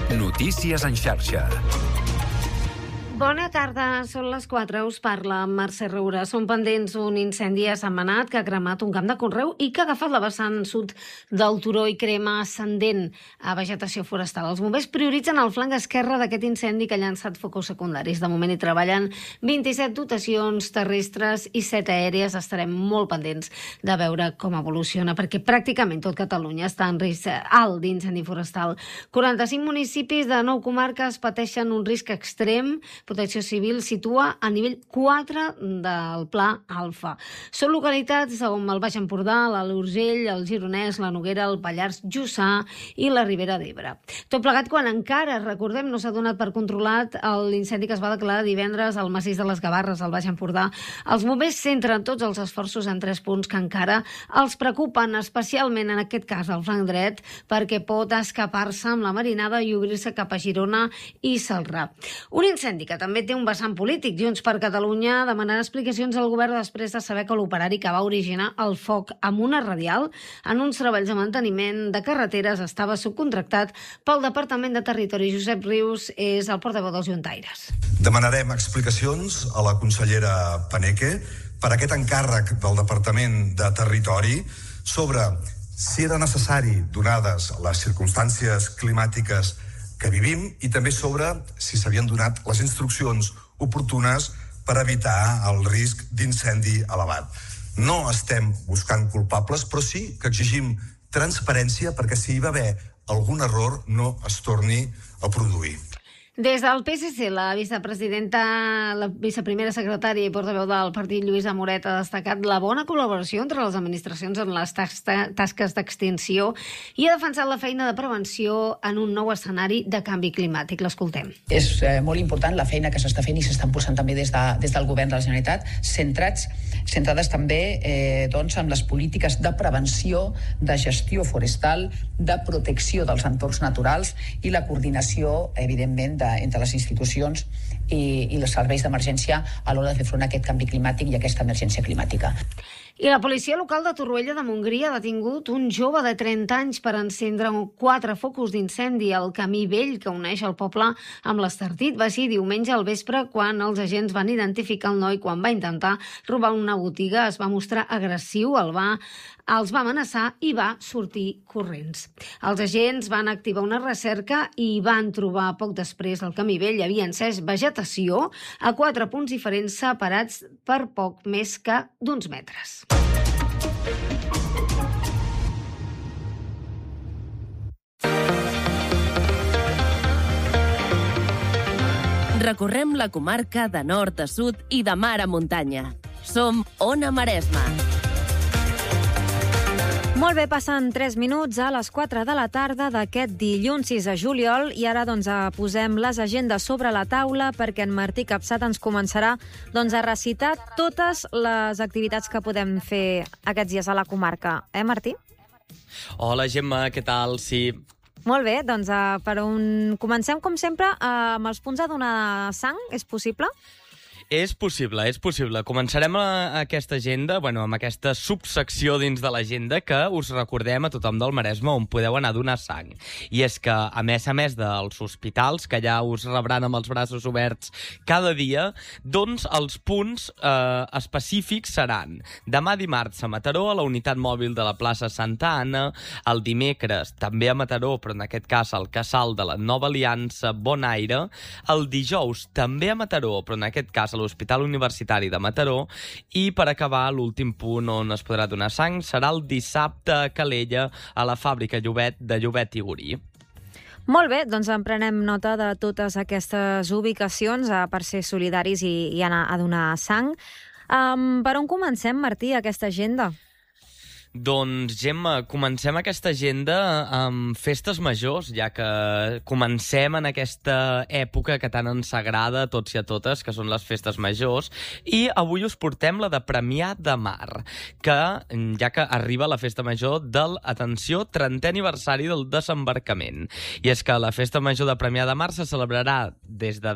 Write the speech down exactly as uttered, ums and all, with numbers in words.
Notícies en xarxa. Bona tarda, són les quatre, us parla Mercè Roura. Són pendents un incendi a Sentmenat que ha cremat un camp de conreu i que ha agafat la vessant sud del turó i crema ascendent a vegetació forestal. Els bombers prioritzen el flanc esquerre d'aquest incendi que ha llançat focus secundaris. De moment hi treballen vint-i-set dotacions terrestres i set aèries. Estarem molt pendents de veure com evoluciona, perquè pràcticament tot Catalunya està en risc alt d'incendi forestal. quaranta-cinc municipis de nou comarques pateixen un risc extrem. Protecció Civil situa a nivell quatre del Pla Alfa. Són localitats com el Baix Empordà, l'Alt Urgell, el Gironès, la Noguera, el Pallars Jussà i la Ribera d'Ebre. Tot plegat quan encara, recordem, no s'ha donat per controlat l'incendi que es va declarar divendres al massís de les Gavarres, al Baix Empordà. Els bombers centren tots els esforços en tres punts que encara els preocupen, especialment en aquest cas el flanc dret, perquè pot escapar-se amb la marinada i obrir-se cap a Girona i Celrà. Un incendi que també té un vessant polític. Junts per Catalunya demanarà explicacions al govern després de saber que l'operari que va originar el foc amb una radial en uns treballs de manteniment de carreteres estava subcontractat pel Departament de Territori. Josep Rius és el portaveu dels juntaires. Demanarem explicacions a la consellera Paneque per aquest encàrrec del Departament de Territori sobre si era necessari, donades les circumstàncies climàtiques que vivim, i també sobre si s'havien donat les instruccions oportunes per evitar el risc d'incendi elevat. No estem buscant culpables, però sí que exigim transparència perquè si hi va haver algun error no es torni a produir. Des del P S C, la vicepresidenta, la viceprimera secretària i portaveu del partit, Lluïsa Moret, ha destacat la bona col·laboració entre les administracions en les tasques d'extinció i ha defensat la feina de prevenció en un nou escenari de canvi climàtic. L'escoltem. És eh, molt important la feina que s'està fent i s'estan posant també des, de, des del govern de la Generalitat, centrats, centrades també eh, doncs, en les polítiques de prevenció, de gestió forestal, de protecció dels entorns naturals i la coordinació, evidentment, de entre les institucions i, i els serveis d'emergència a l'hora de fer front a aquest canvi climàtic i a aquesta emergència climàtica. I la policia local de Torroella de Montgrí ha detingut un jove de trenta anys per encendre quatre focus d'incendi al camí vell que uneix el poble amb l'Estartit. Va ser diumenge al vespre quan els agents van identificar el noi quan va intentar robar una botiga. Es va mostrar agressiu, el va, els va amenaçar i va sortir corrents. Els agents van activar una recerca i van trobar poc després al camí vell. Hi havia encès vegetació a quatre punts diferents separats per poc més que d'uns metres. Recorrem la comarca de nord a sud i de mar a muntanya. Som Ona Maresma. Molt bé, passen tres minuts a les quatre de la tarda d'aquest dilluns sis de juliol i ara doncs posem les agendes sobre la taula perquè en Martí Capsat ens començarà doncs, a recitar totes les activitats que podem fer aquests dies a la comarca. Eh, Martí? Hola, Gemma, què tal? Sí. Molt bé, doncs uh, per on... comencem, com sempre, uh, amb els punts a donar sang. És possible? És possible, és possible. Començarem a aquesta agenda, bueno, amb aquesta subsecció dins de l'agenda que us recordem a tothom del Maresme on podeu anar a donar sang. I és que, a més a més dels hospitals, que ja us rebran amb els braços oberts cada dia, doncs els punts eh, específics seran demà dimarts a Mataró, a la unitat mòbil de la plaça Santa Anna, el dimecres també a Mataró, però en aquest cas al casal de la Nova Aliança Bonaire, el dijous també a Mataró, però en aquest cas a l'Hospital Universitari de Mataró, i per acabar l'últim punt on es podrà donar sang serà el dissabte a Calella, a la fàbrica Llobet de Llobet i Gurí. Molt bé, doncs en prenem nota de totes aquestes ubicacions eh, per ser solidaris i, i anar a donar sang. Um, per on comencem, Martí, aquesta agenda? Doncs, Gemma, comencem aquesta agenda amb festes majors, ja que comencem en aquesta època que tant ens agrada a tots i a totes, que són les festes majors, i avui us portem la de Premià de Mar, que ja que arriba la festa major del, atenció, trentè aniversari del desembarcament. I és que la festa major de Premià de Mar se celebrarà des de